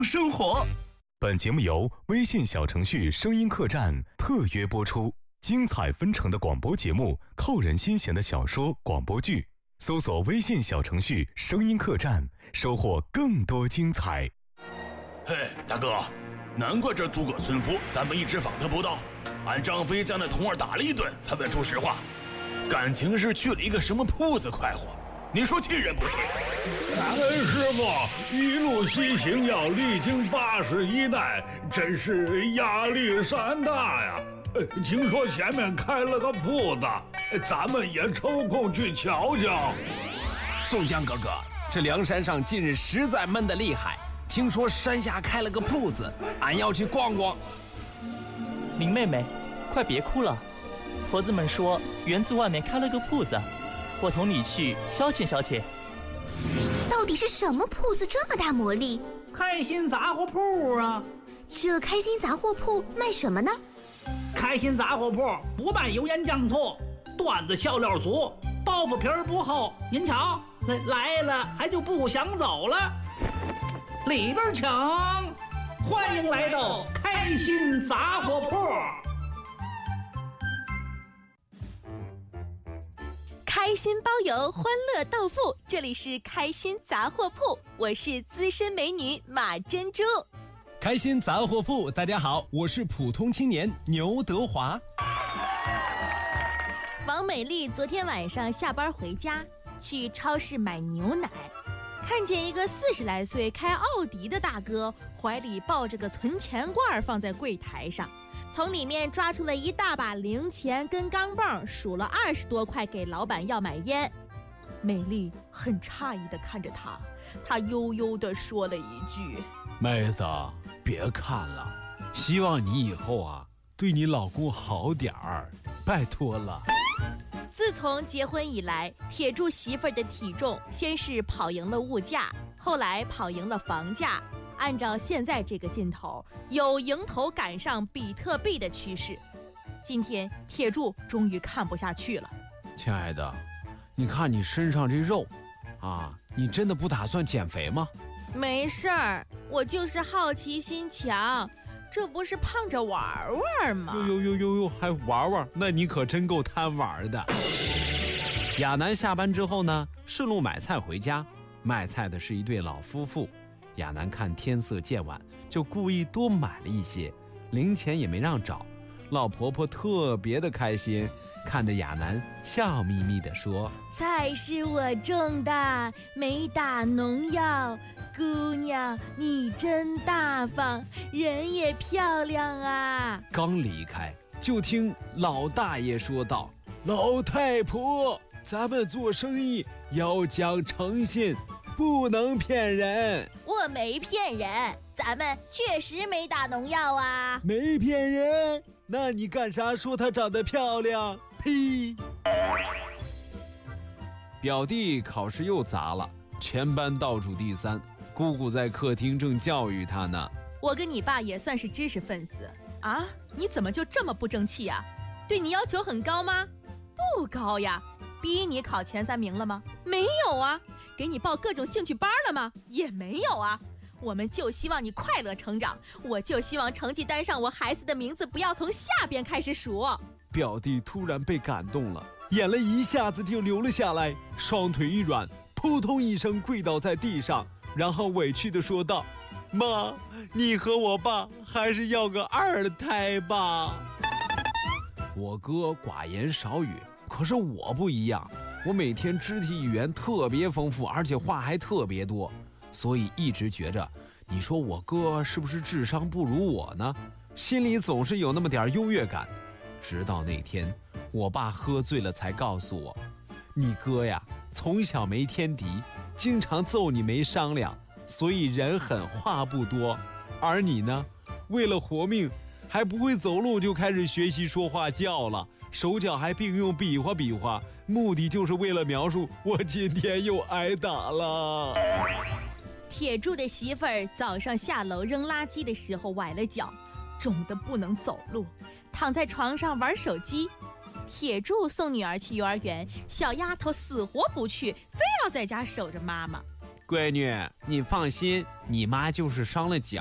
生活。本节目由微信小程序声音客栈特约播出，精彩纷呈的广播节目，扣人心弦的小说广播剧，搜索微信小程序声音客栈，收获更多精彩。 嘿，大哥，难怪这诸葛村夫咱们一直访他不到，俺张飞将那童儿打了一顿才问出实话，感情是去了一个什么铺子快活，你说气人不气？ 感恩师傅一路西行，要历经81代，真是压力山大呀。听说前面开了个铺子，咱们也抽空去瞧瞧。 宋江哥哥，这梁山上近日实在闷得厉害，听说山下开了个铺子，俺要去逛逛。 林妹妹，快别哭了，婆子们说园子外面开了个铺子，我同你去消遣消遣。 到底是什么铺子这么大魔力？ 开心杂货铺啊！ 这开心杂货铺卖什么呢？ 开心杂货铺不卖油盐酱醋，段子笑料足，包袱皮儿不厚。您瞧，来了还就不想走了。里边请，欢迎来到开心杂货铺。 开心包邮，欢乐到付，这里是开心杂货铺，我是资深美女马珍珠。 开心杂货铺，大家好，我是普通青年牛德华。 王美丽昨天晚上下班回家，去超市买牛奶，看见一个40来岁开奥迪的大哥，怀里抱着个存钱罐放在柜台上，从里面抓出了一大把零钱跟钢镚，数了20多块给老板要买烟。美丽很诧异地看着他，他悠悠地说了一句： 妹子，别看了，希望你以后啊对你老公好点儿，拜托了。 自从结婚以来，铁柱媳妇儿的体重先是跑赢了物价，后来跑赢了房价，按照现在这个劲头，有迎头赶上比特币的趋势。今天铁柱终于看不下去了。 亲爱的，你看你身上这肉啊，你真的不打算减肥吗？ 没事儿，我就是好奇心强，这不是胖着玩玩吗？ 呦，还玩玩，那你可真够贪玩的。亚楠下班之后呢，顺路买菜回家，卖菜的是一对老夫妇。亚楠看天色渐晚，就故意多买了一些，零钱也没让找。老婆婆特别的开心，看着亚楠笑眯眯地说： 菜是我种的，没打农药，姑娘你真大方，人也漂亮啊。 刚离开，就听老大爷说道：老太婆，咱们做生意要讲诚信，不能骗人。 我没骗人，咱们确实没打农药啊。 没骗人？那你干啥说她长得漂亮？呸！表弟考试又砸了，全班倒数第3，姑姑在客厅正教育他呢。 我跟你爸也算是知识分子啊，你怎么就这么不争气啊？对你要求很高吗？不高呀。逼你考前3名了吗？没有啊。给你报各种兴趣班了吗？也没有啊。我们就希望你快乐成长，我就希望成绩单上我孩子的名字不要从下边开始数。 表弟突然被感动了，眼泪一下子就流了下来，双腿一软，扑通一声跪倒在地上，然后委屈地说道：妈，你和我爸还是要个2胎吧。我哥寡言少语，可是我不一样，我每天肢体语言特别丰富，而且话还特别多，所以一直觉着，你说我哥是不是智商不如我呢？心里总是有那么点优越感。直到那天，我爸喝醉了才告诉我，你哥呀，从小没天敌，经常揍你没商量，所以人狠话不多。而你呢，为了活命，还不会走路就开始学习说话叫了，手脚还并用比划比划，目的就是为了描述我今天又挨打了。 铁柱的媳妇儿早上下楼扔垃圾的时候崴了脚，肿得不能走路，躺在床上玩手机。铁柱送女儿去幼儿园，小丫头死活不去，非要在家守着妈妈。 闺女，你放心，你妈就是上了脚。